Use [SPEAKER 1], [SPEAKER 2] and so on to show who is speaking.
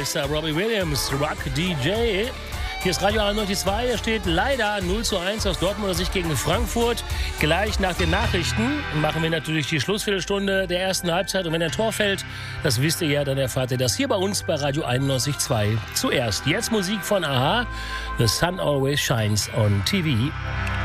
[SPEAKER 1] ist da Robbie Williams, Rock DJ. Hier ist Radio 91.2, er steht leider 0:1 aus Dortmunder Sicht gegen Frankfurt. Gleich nach den Nachrichten machen wir natürlich die Schlussviertelstunde der ersten Halbzeit. Und wenn ein Tor fällt, das wisst ihr ja, dann erfahrt ihr das hier bei uns bei Radio 91.2 zuerst. Jetzt Musik von Aha, The Sun Always Shines on TV.